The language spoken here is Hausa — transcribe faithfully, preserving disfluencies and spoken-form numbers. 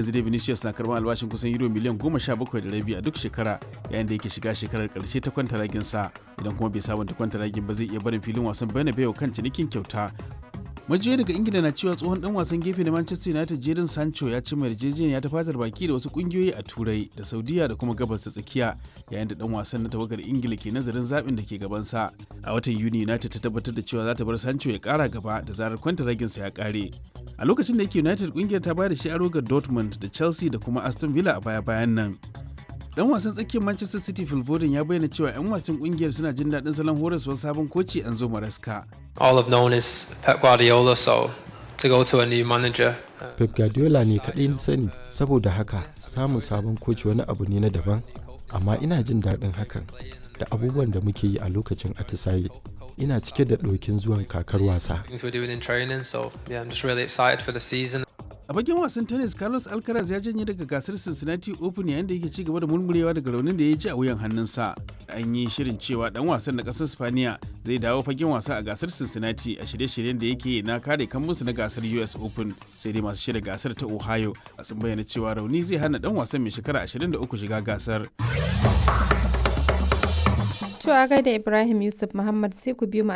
yanzu dai Vinicius na karɓar albashin kusan euro miliyan goma sha bakwai da rabi a duk shekara yayin da yake shiga shekarar ƙarshe ta kwantaragin sa. Idan kuma bai sabunta kwantaragin ba zai iya barin filin wasan Bernabeu kan cinikin kyauta. Majiyoyi daga Ingila na cewa tsohon dan wasan gefe na Manchester United Jadon Sancho ya cimma yarjejeniya ta fatar baki da wasu kungiyoyi a Turai da Saudiya da kuma Gabas ta Tsakiya yayin da dan wasan na tawagar Ingila ke nazarin zaɓin da ke gabansa. A watan Yuni United ta tabbatar da cewa za ta bar Sancho ya ƙara gaba da zarar kwantaraginsa ya ƙare. A lokacin da yake United kungiyar ta bayar da shi aro ga Dortmund da Chelsea da kuma Aston Villa a baya-bayan nan. Dan wasan tsakiyar Manchester City Phil Foden ya bayyana cewa 'yan wasan kungiyar suna jin daɗin salon horaswar sabon koci Enzo Maresca. All I've known is Pep Guardiola, so to go to a new manager. Pep Guardiola ne kaɗai na sani, saboda haka samun sabon koci wani abu ne na daban, amma ina jin daɗin hakan da abubuwan da muke yi a lokacin atisaye. Ina cike da ɗokin zuwan kakar wasa. A bakin wasan tennis, Carlos Alcaraz ya janye daga gasar Cincinnati Open yayin da yake ci gaba da murmurewa daga raunin da ya ji a wuyan hannunsa. An yi shirin cewa dan wasan na ƙasar Spaniya zai dawo fagen wasa a gasar Cincinnati a shirye-shiryen da yake na kare kammunsu na gasar U S Open. Sai dai masu shirya gasar ta Ohio a sun bayyana cewa rauni zai hana dan wasan mai shekara ashirin da uku shiga gasar. To a gaida Ibrahim Yusuf Muhammad sai ku biyo mu